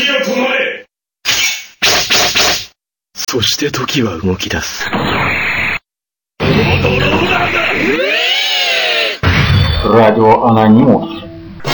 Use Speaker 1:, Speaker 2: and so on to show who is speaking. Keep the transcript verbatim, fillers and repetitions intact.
Speaker 1: 時を止まれ。
Speaker 2: そして時は動き出す。
Speaker 1: ドローラーだ。
Speaker 3: Радио Анонимус.